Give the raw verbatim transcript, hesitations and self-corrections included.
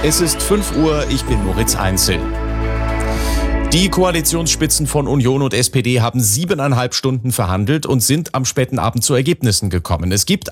Es ist fünf Uhr, ich bin Moritz Einzel. Die Koalitionsspitzen von Union und S P D haben siebeneinhalb Stunden verhandelt und sind am späten Abend zu Ergebnissen gekommen. Es gibt